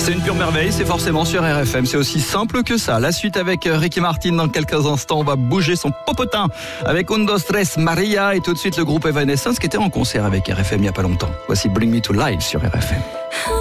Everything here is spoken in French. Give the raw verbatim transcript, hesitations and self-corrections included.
C'est une pure merveille, c'est forcément sur R F M. C'est aussi simple que ça. La suite avec Ricky Martin dans quelques instants. On va bouger son popotin avec Un, Dos, Tres, Maria et tout de suite le groupe Evanescence qui était en concert avec R F M il n'y a pas longtemps. Voici Bring Me to Life sur R F M.